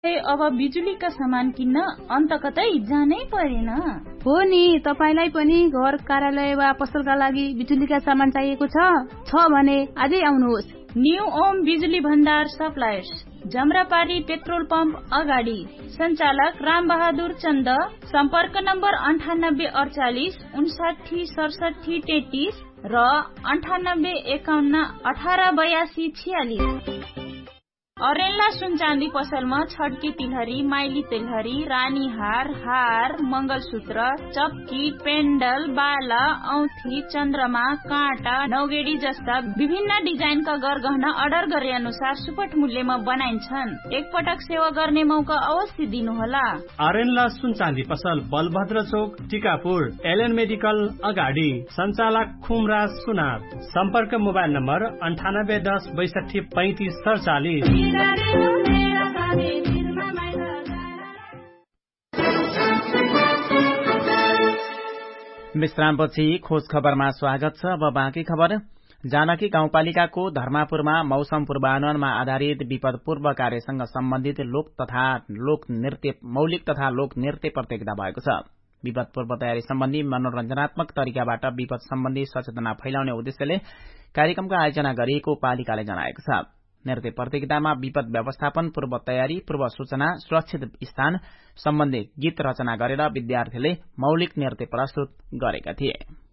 अब बिजुलीका सामान किन्न अन्त कतै जानै परेन। हो नि, तपाईलाई पनि घर कार्यालय वा पसलका लागि बिजुलीका सामान चाहिएको छ भने आजै आउनुहोस्। न्यू ओम बिजुली भण्डार सप्लायर्स, जमरापारी पेट्रोल पम्प अगाडि, सञ्चालक राम बहादुर चन्द, सम्पर्क नम्बर 9848 59 67 33 र 98 51 18 82 46। अरेन्ला सुन चाँदी पसलमा छड्के तिलहरी, माइली तिलहरी, रानीहार, हार, मंगलसूत्र, चप्की, पेन्डल, बाला, औँठी, चन्द्रमा, काँटा, नौगेडी जस्ता विभिन्न डिजाइनका गरगहना अर्डर गरे अनुसार सुपथ मूल्यमा बनाइन्छन्। एकपटक सेवा गर्ने मौका अवश्य दिनुहोला। अरेन्ला सुन चाँदी पसल, बलभद्र चोक, टिकापुर, एलएन मेडिकल अगाडि, सञ्चालक खुमराज सुनार। सम्पर्क मोबाइल नम्बर 9810 62 35 47। विश्रामपछि खोज खबरमा स्वागत छ। अब बाँकी खबर। जानकी गाउँपालिकाको धर्मापुरमा मौसम पूर्वानुमानमा आधारित विपद पूर्व कार्यसँग सम्बन्धित मौलिक तथा लोक नृत्य प्रतियोगिता भएको छ। विपद पूर्व तयारी सम्बन्धी मनोरञ्जनात्मक तरिकाबाट विपद सम्बन्धी सचेतना फैलाउने उद्देश्यले कार्यक्रमको आयोजना गरिएको पालिकाले जनाएको छ। नृत्य प्रतियोगितामा विपद व्यवस्थापन, पूर्व तयारी, पूर्व सूचना, सुरक्षित स्थान सम्बन्धी गीत रचना गरेर विद्यार्थीले मौलिक नृत्य प्रस्तुत गरेका थिए।